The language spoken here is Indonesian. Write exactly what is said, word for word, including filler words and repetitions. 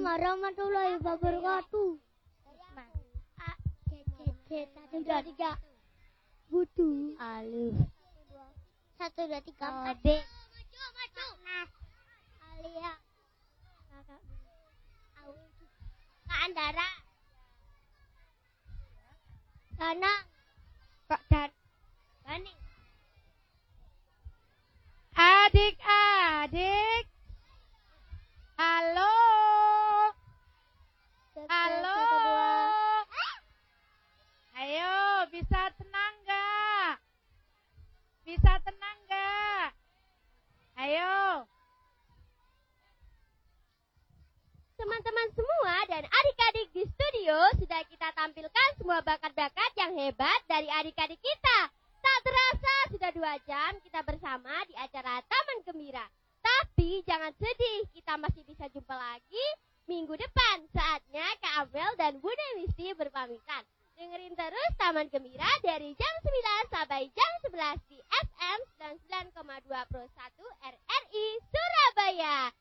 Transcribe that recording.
warahmatullahi wabarakatuh. Tiga tiga. Butuh. Alif. Satu dua tiga empat. B. Maju maju. Nas. Alia. Kakak. Kak Andara. Danang. Kak Dan. Bani. Adik-adik. Halo. Halo. Ayo, bisa tenang gak? Bisa tenang gak? Ayo. Teman-teman semua dan adik-adik di studio, sudah kita tampilkan semua bakat-bakat yang hebat dari adik-adik kita. Tak terasa sudah dua jam kita bersama di acara Taman Gembira. Tapi jangan sedih, kita masih bisa jumpa lagi minggu depan. Saatnya Kak Amel dan Bunda Misti berpamitan. Dengerin terus Taman Gembira dari jam sembilan sampai jam sebelas di F M sembilan puluh sembilan koma dua Pro satu R R I Surabaya.